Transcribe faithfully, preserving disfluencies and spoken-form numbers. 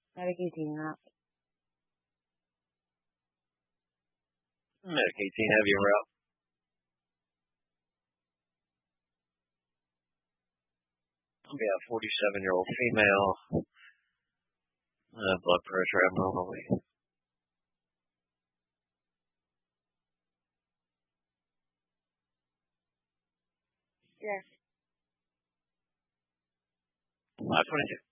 Medicating that. Medicating heavy en route. I'll be a forty-seven-year-old female. Uh, blood pressure abnormally. Yes. five twenty-two.